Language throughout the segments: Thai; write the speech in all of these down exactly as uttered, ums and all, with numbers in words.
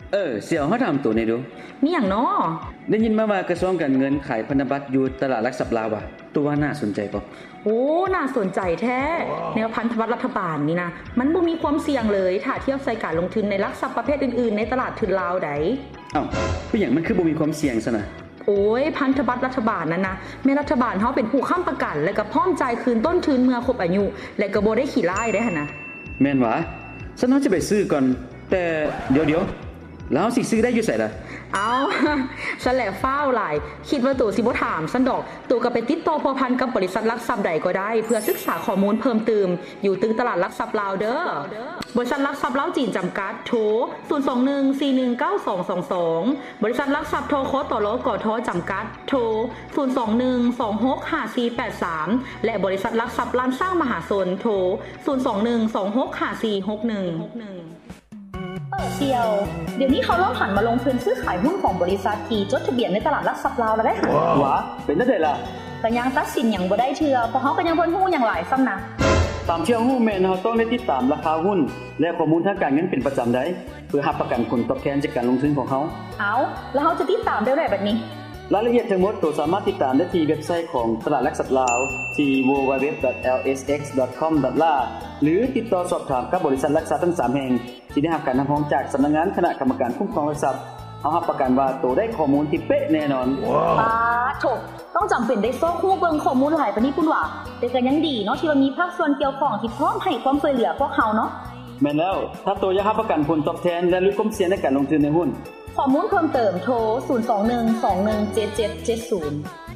เออเสี่ยวเฮาถามตัวนี่ดูมีหยังน้อได้ยินมาว่ากระทรวงการเงินขายพันธบัตรอยู่ตลาดหลักทรัพย์ลาวอ่ะตัวว่าน่าสนใจบ่โอ้น่าสนใจแท้แนวพันธบัตรรัฐบาลนี่นะมันบ่มีความเสี่ยงเลยถ้าเทียบใส่การลงทุนในหลักทรัพย์ประเภทอื่นๆในตลาดทุนลาวใดอ้าวคือหยังมันคือบ่มีความเสี่ยงซะนะโอ้ยพันธบัตรรัฐบาลนั้นนะแม่รัฐบาลเฮาเป็นผู้ค้ำประกันและก็พร้อมจ่ายคืนต้นทุนเมื่อครบอายุและก็บ่ได้ขี้ร้ายได้หั่นนะแม่นหวะฉันเฮาจะไปซื้อก่อนแต่เดี๋ยวๆแล้วสิซื้อได้อยู่ไสล่ะเอาฉันแหละฟ้าวหลายคิดว่าตัวสิบ่ถามฉันดอกตัวก็ไปติดต่อพัวพันกับบริษัทหลักทรัพย์ใดก็ได้เพื่อศึกษาข้อมูลเพิ่มเติมอยู่ตึกตลาดหลักทรัพย์ลาวเด้อบริษัทหลักทรัพย์ลาวจีนจำกัดโทรศูนย์ สอง หนึ่ง สี่ หนึ่ง เก้า สอง สอง สอง บริษัทหลักทรัพย์ทคตลกทจำกัดโทรศูนย์ สอง หนึ่ง สอง หก ห้า สี่ แปด สาม และบริษัทหลักทรัพย์ลานสร้างมหาชนโทรศูนย์ สอง หนึ่ง สอง หก ห้า สี่ หก หนึ่งเออเซียวเดี๋ยวนี้เขาเริ่มหันมาลงทุนซื้อขายหุ้นของบริษัทที่จดทะเบียนในตลาดหลักทรัพย์ลาวแล้วเด้หวาเป็นจังได๋ล่ะก็ยังตัดสินหยังบ่ได้เทื่อเพราะเฮาก็ยังบ่ฮู้หยังหลายซ้ำนะตามที่เฮาฮู้แม่นเฮาต้องได้ติดตามราคาหุ้นและข้อมูลทางการเงินเป็นประจำได้เพื่อรับประกันผลตอบแทนจากการลงทุนของเฮาเอ้าแล้วเฮาจะติดตามได้แบบนี้รายละเอียดทั้งหมดตัวสามารถติดตามได้ที่เว็บไซต์ของตลาดหลักทรัพย์ลาวที่ ดับเบิลยู ดับเบิลยู ดับเบิลยู ดอท แอล เอส เอ็กซ์ ดอท คอม ดอท แอล เอ หรือติดต่อสอบถามกับบริษัทหลักทรัพย์ทั้งสามแห่งที่ได้รับการรับรองจากสำนักงานคณะกรรมการคุ้มครองหลักทรัพย์เฮารับประกันว่าตัวได้ข้อมูลที่เป๊ะแน่นอนว้าวโถต้องจำเป็นได้ซอกฮู้เบิ่งข้อมูลหลายปานนี้พุ่นว่าแต่ก็ยังดีเนาะที่ว่ามีภาคส่วนเกี่ยวข้องที่พร้อมให้ความช่วยเหลือพวกเฮาเนาะแม่นแล้วถ้าตัวอยากรับประกันผลตอบแทนและลดความเสี่ยงในการลงทุนในหุ้นข้อมูลเพิ่มเติมโทรศูนย์ สอง หนึ่ง สอง หนึ่ง เจ็ด เจ็ด เจ็ด ศูนย์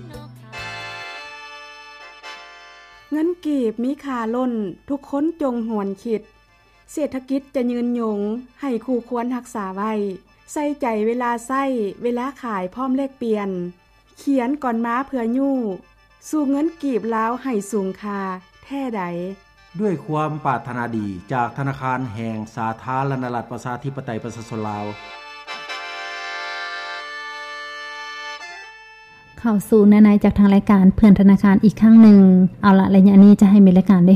เงินกีบมีค่าล้นทุกคนจงหวนคิดเศรษฐกิจจะยืนยงให้คู่ควรรักษาไว้ใส่ใจเวลาใช้เวลาขายพร้อมเลขเปลี่ยนเขียนก่อนม้าเพื่อยู่สู่เงินกีบลาวให้สูงค่าแท้ใดด้วยความปรารถนาดีจากธนาคารแห่งสาธารณรัฐประชาธิปไตยประชาชนลาวเข้าสู่ในๆจากทางรายการเพื่อนธนาคารอีกครั้งหนึ่งเอาละระยะนี้จะให้มีรายการได้